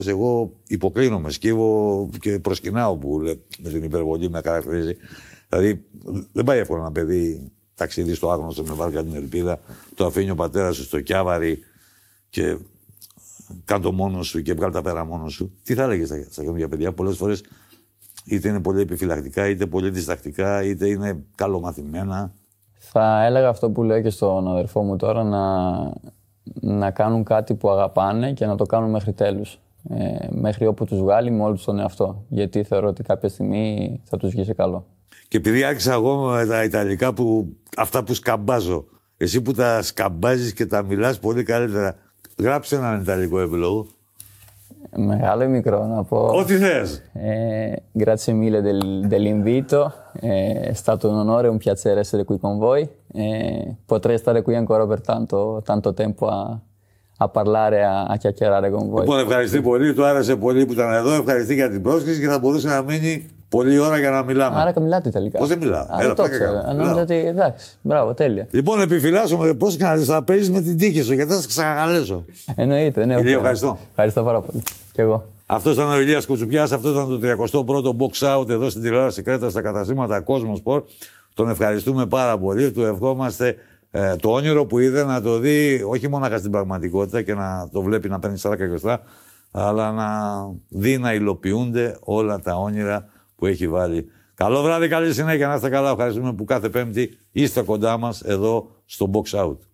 Εγώ υποκρίνομαι, σκύβω και προσκυνάω που με την υπερβολή με χαρακτηρίζει. Δηλαδή, δεν πάει εύκολα ένα παιδί ταξίδι στο άγνωστο με βάρκα την ελπίδα. Το αφήνει ο πατέρας σου στο Κιάβαρι και κάνει το μόνο σου και βγάλει τα πέρα μόνο σου. Τι θα έλεγε στα καινούργια παιδιά? Πολλές φορές είτε είναι πολύ επιφυλακτικά, είτε πολύ διστακτικά, είτε είναι καλομαθημένα. Θα έλεγα αυτό που λέω και στον αδερφό μου τώρα, να κάνουν κάτι που αγαπάνε και να το κάνουν μέχρι τέλους. Μέχρι όπου τους βγάλει με όλο τον εαυτό. Γιατί θεωρώ ότι κάποια στιγμή θα τους βγει σε καλό. Και επειδή άρχισα εγώ με τα Ιταλικά, αυτά που σκαμπάζω, εσύ που τα σκαμπάζεις και τα μιλάς πολύ καλύτερα, γράψε έναν Ιταλικό επιλόγο. Μεγάλο ή μικρό να πω? Ό,τι θες. Grazie mille dell'invito. È stato un onore e un piacere essere qui con voi. Potrei stare qui ancora per tanto tempo a parlare, a chiacchierare con voi. Λοιπόν, ευχαριστεί πολύ. Του άρεσε πολύ που ήταν εδώ. Ευχαριστεί για την πρόσκληση και θα μπορούσε να μείνει πολλή ώρα για να μιλάμε. Άρα και μιλάτε Ιταλικά. Πώς δεν μιλάω? Άρα το ξέρω. Νόμιζα ότι εντάξει. Μπράβο, τέλεια. Λοιπόν, επιφυλάσσομαι πώς θα παίζεις με την τύχη σου, γιατί θα σε ξανακαλέσω. Εννοείται, ναι. Ηλία, ευχαριστώ. Ευχαριστώ πάρα πολύ. Κι εγώ. Αυτό ήταν ο Ηλίας Κουτσουπιάς, αυτό ήταν το 31ο Box Out εδώ στην τηλεόραση Κρέτα στα καταστήματα Cosmosport. Τον ευχαριστούμε πάρα πολύ. Του ευχόμαστε το όνειρο που είδε να το δει όχι μόνο στην πραγματικότητα και να το βλέπει να παίρνει σάρκα και οστά, αλλά να δει να υλοποιούνται όλα τα όνειρα που έχει βάλει. Καλό βράδυ, καλή συνέχεια, να είστε καλά. Ευχαριστούμε που κάθε Πέμπτη είστε κοντά μας εδώ στο Box Out.